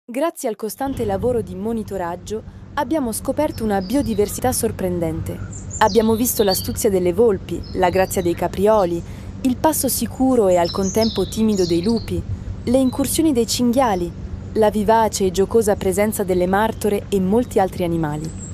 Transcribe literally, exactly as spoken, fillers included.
Grazie al costante lavoro di monitoraggio abbiamo scoperto una biodiversità sorprendente. Abbiamo visto l'astuzia delle volpi, la grazia dei caprioli, il passo sicuro e al contempo timido dei lupi, le incursioni dei cinghiali, la vivace e giocosa presenza delle martore e molti altri animali.